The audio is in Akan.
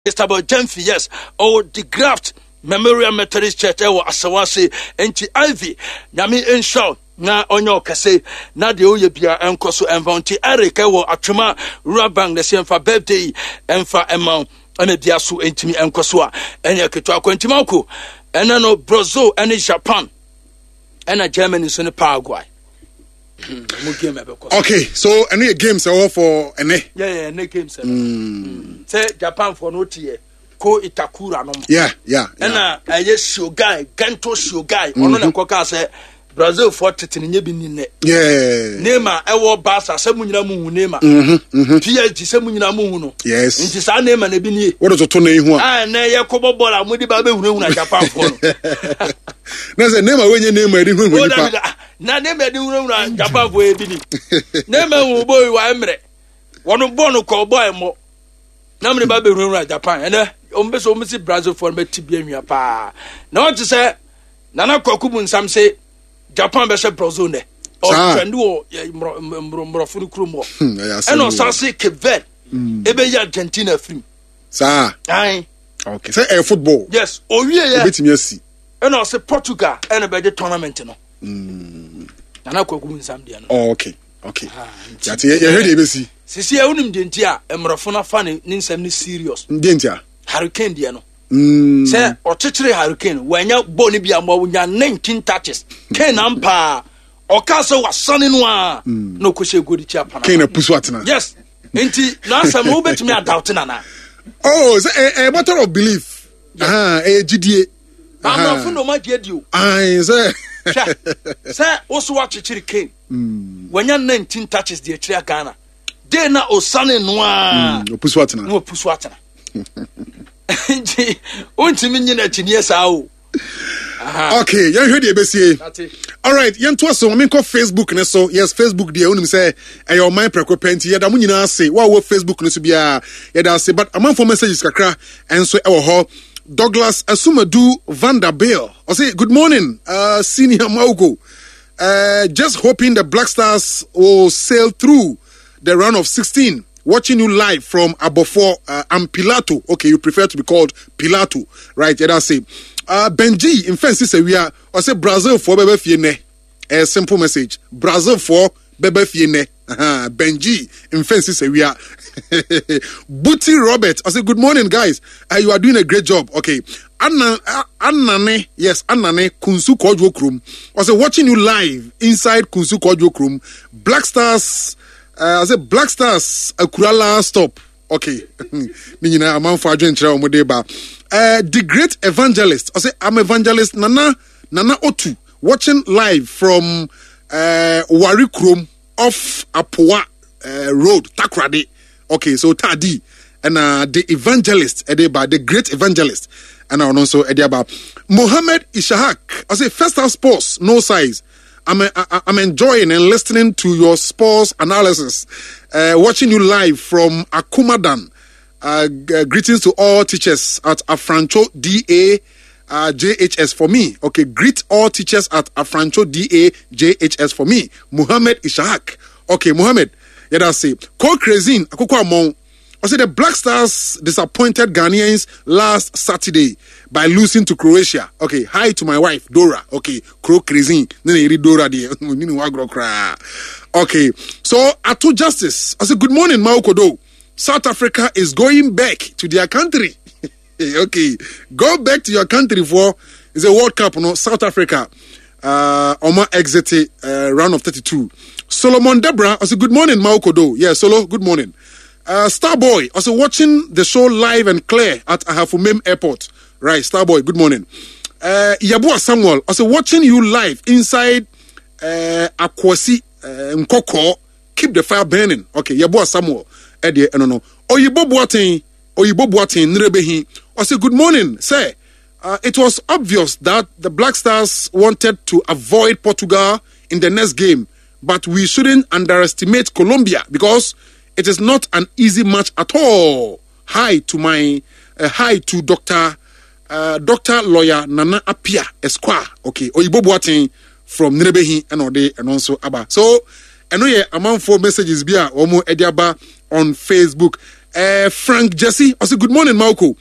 About Jemfi, yes, or the Graft Memorial Methodist Church, or Asawase, and Ivy, Yami Enshaw, na onyo kase, na de oye bia enkoso envanti Erika wo atwema Rabang the same for birthday and for amount and a diasu entimi enkoso a enya ketwa kwantimako ena no Brazil and Japan and a Germany so ne Paraguay. Okay, so any games are all for any? Yeah, any games. Say Japan for no tier. Ko Itakura no. Yeah. And yes, show guy, Ganto show guy. Ono na koka say Brazil for titinye bi ni. Yeah. Neymar ewo Barca se munyina mu Neymar. PSG se munyina mu no. Yes. Nti sa Neymar na bi ni. What is to na ihu a? Ah na ye kobo ball a mudi ba be hunu na Japan for no. Na say Neymar wenye Neymar di hunu pa. Na Neymar di hunu na Japan for e bi ni. Neymar wo boy wa emre. Wono bono ko boy mo. Na mre ba be hunu na Japan. Ene ombeso omisi Brazil for me tibia nwa pa. Na o ti say Nana Kwakubu nsam say Japan be say Brazil ne. O trend wo mrofunu krumo. Eno sase Cape ebe ya Argentina film. Sa. Ai. Okay. Say football. Yes. O wie ya. Betimi asi. Eno say Portugal eno be the tournament no. Nana Kwakubu nsam dia no. Oh, okay. Yati ye heard e be si. Sisi e unim de ntia mrofuna fa ne nsam ne serious. De ntia. Hurricane dia no. Say ochichire Hurricane wanya boni bia mo wonya 19 touches. Ken ampa okaso wasane no a no kwese godi chia pana. Ken pusu atena. Yes. Enti na asam wo betimi adoubt na. Oh, say a matter of belief. GDA. I'm from no ma GDA. Say also ochichire Ken. Wanya 19 touches de chire Ghana. De na osane no a pusu atena. No pusu atena. Okay, you heard the ABCA. All right, you to us on Facebook. So yes, Facebook. Dear, unim say, your mind prekopenti. Yeah, that munina say, what Facebook no to be yeah, that say. But among for messages kakra and so our Douglas Asumadu Vanderbilt. I say good morning, Senior Maugo. Just hoping the Black Stars will sail through the round of 16. Watching you live from Abofor and Pilato. Okay, you prefer to be called Pilato, right? Yeah, that's it. Benji, in fact, say we are. I say Brazil for bebe fiene. A simple message. Brazil for bebe fiene. Benji, in fact, say we are. Booty Robert. I say good morning, guys. You are doing a great job. Okay, Annane, yes, Annane Kunsu Kodwo Krum. I say watching you live inside Kunsu Kodwo Krum. Black Stars. I said Black Stars Akurala stop. Okay. Nina amount for the great evangelist. I say I'm evangelist Nana Otu watching live from Warikrum off Apoa Road Takrade. Okay, so Tadi and the evangelist Edeba, the great evangelist, and also Edeba Mohammed Ishahak. I say first half sports, no size. I'm enjoying and listening to your sports analysis. Watching you live from Akumadan. Greetings to all teachers at Afrancho DA JHS for me. Okay, greet all teachers at Afrancho DA JHS for me. Muhammad Ishaq. Okay, Muhammad. Yeah, that's it. Call Crazine. Akoko Amon. I said the Black Stars disappointed Ghanaians last Saturday by losing to Croatia. Okay, hi to my wife, Dora. Okay, Crow Crazy. Dora. Okay, so Atu Justice. I said, good morning, Maukodo. South Africa is going back to their country. Okay, go back to your country for it's a World Cup, no? South Africa. Oma exited round of 32. Solomon Debra. I said, good morning, Maukodo. Yeah, Solo, good morning. Starboy, also watching the show live and clear at Ahafumem Airport. Right, Starboy, good morning. Yabua Samuel, also watching you live inside Akwasi Nkoko. Keep the fire burning. Okay, Yabua Samuel. Eddie, no. Oyibo Boateng, Nrebehi. Also, good morning, sir. It was obvious that the Black Stars wanted to avoid Portugal in the next game, but we shouldn't underestimate Colombia because it is not an easy match at all. Hi to Dr. Lawyer Nana Apia Esquire. Okay, Oyibo Boateng from Nrebehi and also Abba. So, I know among 4 messages here, Omo Ediaba on Facebook. Frank Jesse, I say good morning, Malco.